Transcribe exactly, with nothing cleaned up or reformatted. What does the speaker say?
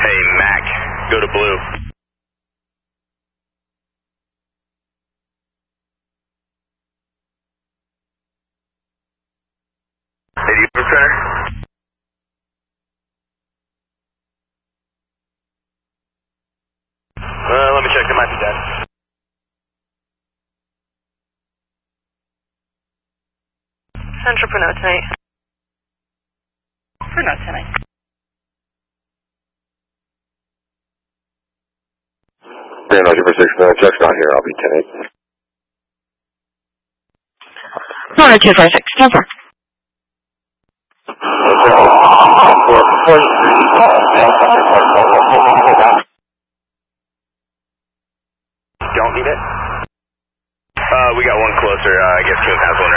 Hey, Mac, go to blue. Hey, do you have a center? Uh, let me check, it might be dead. Central for no tonight. For no tonight. Grand Ocean for six, no, Chuck's not here, I'll be ten eight. Florida two four six, ten four. Don't need it? Uh, we got one closer, uh, I guess Coon has one